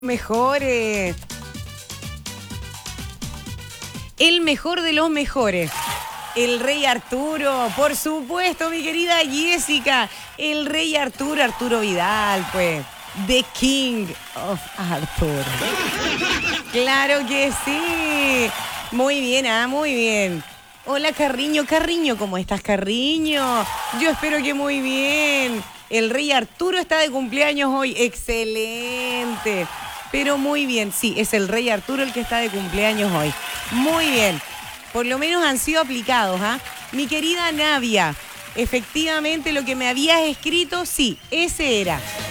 Mejores. El mejor de los mejores. El rey Arturo, por supuesto, mi querida Jessica. El rey Arturo, Arturo Vidal, pues. The King of Arthur. Claro que sí. Muy bien, muy bien. Hola, Carriño. Carriño, ¿cómo estás, Carriño? Yo espero que muy bien. El rey Arturo está de cumpleaños hoy. Excelente. Pero muy bien, sí, es el rey Arturo el que está de cumpleaños hoy. Muy bien. Por lo menos han sido aplicados, ¿ah? Mi querida Navia, efectivamente lo que me habías escrito, sí, ese era.